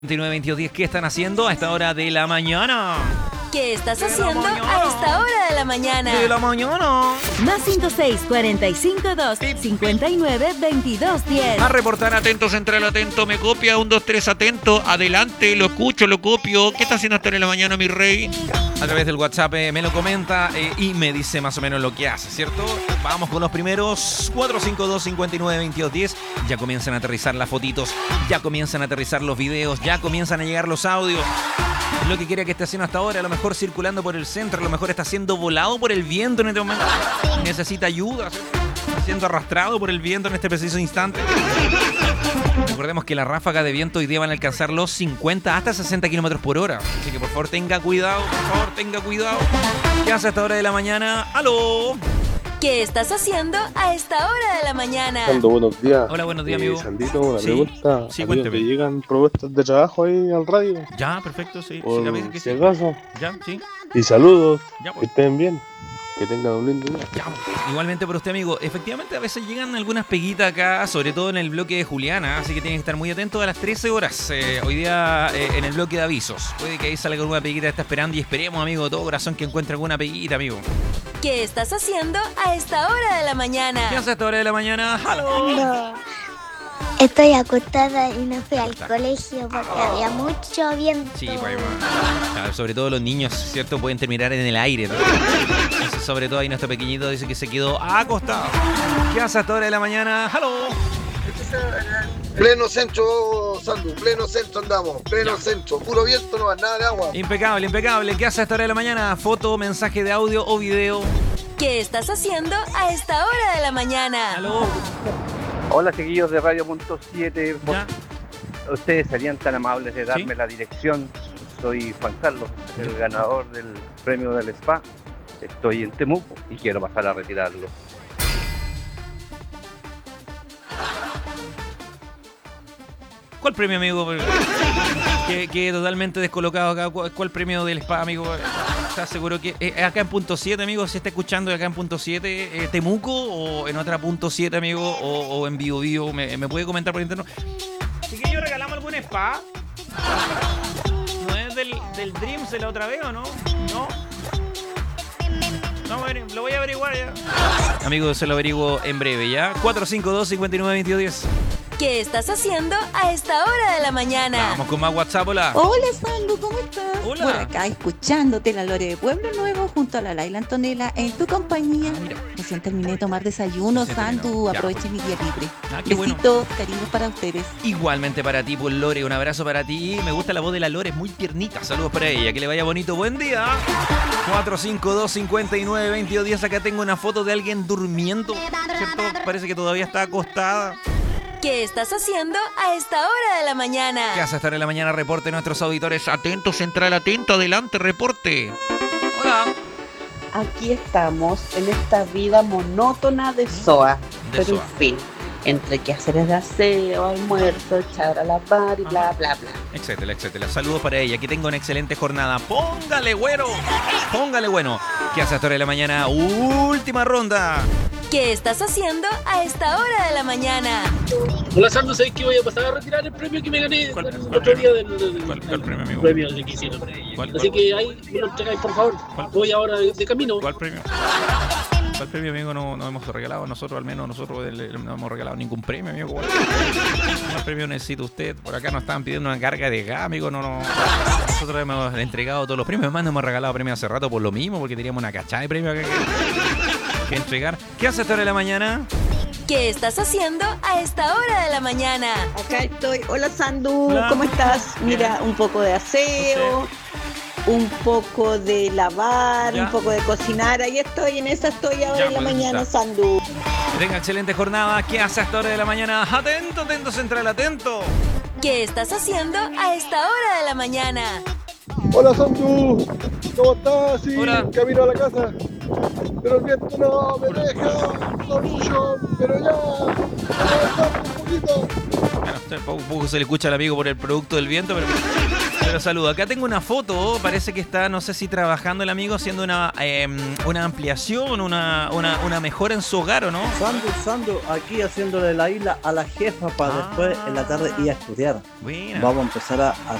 29-22-10, ¿qué están haciendo a esta hora de la mañana? ¿Qué estás haciendo a esta hora de la mañana? De la mañana. Más 5-6-45-2-59-22-10. A reportar, atentos, central, atento, me copia, 1, 2, 3, atento, adelante, lo escucho, lo copio. ¿Qué está haciendo a esta hora de la mañana, mi rey? A través del WhatsApp me lo comenta y me dice más o menos lo que hace, ¿cierto? Vamos con los primeros 452-59-22-10. Ya comienzan a aterrizar las fotitos, ya comienzan a aterrizar los videos, ya comienzan a llegar los audios. Lo que quiera que esté haciendo hasta ahora, a lo mejor circulando por el centro, a lo mejor está siendo volado por el viento en este momento. Necesita ayuda, ¿cierto? Está siendo arrastrado por el viento en este preciso instante. Recordemos que las ráfagas de viento hoy día van a alcanzar los 50 hasta 60 kilómetros por hora. Así que por favor tenga cuidado, ¿Qué hace a esta hora de la mañana? ¡Aló! ¿Qué estás haciendo a esta hora de la mañana? Sando, buenos días. Hola, buenos días, amigo. Sandito, una Sí, pregunta. sí, Amigo, cuénteme. ¿te llegan propuestas de trabajo ahí al radio? Ya, perfecto, sí. Por Sí, a veces que si sí. acaso. Ya, sí. Y saludos. Ya, Que pues. estén bien. Que tengan un lindo día. Ya, igualmente por usted, amigo. Efectivamente, a veces llegan algunas peguitas acá, sobre todo en el bloque de Juliana, así que tienen que estar muy atentos a las 13 horas. Hoy día en el bloque de avisos. Puede que ahí salga alguna peguita que está esperando y esperemos, amigo, de todo corazón que encuentre alguna peguita, amigo. ¿Qué estás haciendo a esta hora de la mañana? ¿Qué hace a esta hora de la mañana? ¡Halo! No. Estoy acostada y no fui al colegio porque había mucho viento. Sí, pues, claro, sobre todo los niños, ¿cierto? Pueden terminar en el aire, ¿no? Entonces, sobre todo ahí nuestro pequeñito dice que se quedó acostado. ¿Qué hace a esta hora de la mañana? ¡Halo! Pleno centro, Sandu, pleno centro andamos, pleno centro, puro viento, no va nada de agua. Impecable, impecable. ¿Qué hace a esta hora de la mañana? Foto, mensaje de audio o video. ¿Qué estás haciendo a esta hora de la mañana? ¡Halo! Hola, chiquillos de Radio Punto 7. ¿Ya? Ustedes serían tan amables de darme ¿Sí? la dirección. Soy Juan Carlos, el ganador del premio del Spa. Estoy en Temuco y quiero pasar a retirarlo. ¿Cuál premio, amigo? Que totalmente descolocado acá. ¿Cuál premio del spa, amigo? ¿Estás seguro que acá en punto 7, amigo? ¿Se está escuchando acá en punto 7 Temuco o en otra punto 7, amigo? O en Vivo Vivo. ¿Me puede comentar por interno? ¿Chiquillos, regalamos algún spa? ¿No es del Dreams de la otra vez o no? ¿No? No, lo voy a averiguar ya. Amigo, se lo averiguo en breve, ¿ya? 452-59-22-10. ¿Qué estás haciendo a esta hora de la mañana? Vamos con más WhatsApp, hola. Hola, Sandu, ¿cómo estás? Hola. Por acá escuchándote la Lore de Pueblo Nuevo junto a la Laila Antonella en tu compañía. Ah, mira. Recién terminé de tomar desayuno, Recién terminó. Sandu. Ya, Aproveché mi día libre. Ah, qué bueno. Besitos, cariños para ustedes. Igualmente para ti, pues Lore, un abrazo para ti. Me gusta la voz de la Lore, es muy tiernita. Saludos para ella, que le vaya bonito. Buen día. 452-59-22-10. Acá tengo una foto de alguien durmiendo, ¿cierto? Parece que todavía está acostada. ¿Qué estás haciendo a esta hora de la mañana? ¿Qué hace esta hora de la mañana? Reporte nuestros auditores. Atento, central, atento, adelante, reporte. Hola. Aquí estamos en esta vida monótona de SOA. De Pero SOA. en fin, entre quehaceres de aseo, almuerzo, echar a lavar y bla, bla, bla. Etcétera, etcétera. Saludos para ella. Que tenga una excelente jornada. Póngale güero. Póngale bueno. ¿Qué hace esta hora de la mañana? Última ronda. ¿Qué estás haciendo a esta hora de la mañana? Hola, Sandro, ¿sabes que voy a pasar a retirar el premio que me gané el otro día del ¿Cuál premio, amigo? premio que hicieron? Así que ahí me lo entregáis, por favor. Voy ahora de camino. ¿Cuál premio? ¿Cuál premio, amigo? No hemos regalado nosotros, al menos nosotros no hemos regalado ningún premio, amigo. ¿Cuál premio necesita usted? Por acá nos estaban pidiendo una carga de gas, amigo. No. Nosotros hemos entregado todos los premios. Además, no hemos regalado premios hace rato por lo mismo, porque teníamos una cachada de premios acá que entregar. ¿Qué hace esta hora de la mañana? ¿Qué estás haciendo a esta hora de la mañana? Acá estoy. Hola, Sandu, Hola. ¿cómo estás? Mira, un poco de aseo, un poco de lavar, Ya. un poco de cocinar. Ahí estoy, en esa estoy ahora Ya, en la pues, mañana, está. Sandu. Tenga excelente jornada. ¿Qué hace a esta hora de la mañana? Atento, atento, central, atento. ¿Qué estás haciendo a esta hora de la mañana? Hola, Sandu. ¿Cómo estás? Sí, Hola. camino a la casa. Pero el viento no me deja. No mucho, pero ya. Avanzamos un poquito. Bueno, un poco se le escucha al amigo por el producto del viento, pero Pero saludo. Acá tengo una foto. Parece que está, no sé si trabajando el amigo, haciendo una ampliación, una mejora en su hogar, ¿o no? Sandu, aquí haciéndole la isla a la jefa para después en la tarde ir a estudiar. Buena. Vamos a empezar a